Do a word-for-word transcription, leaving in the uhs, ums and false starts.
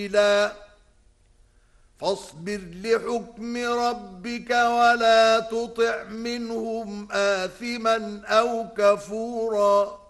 سبيلا فاصبر لحكم ربك ولا تطع منهم آثما أو كفورا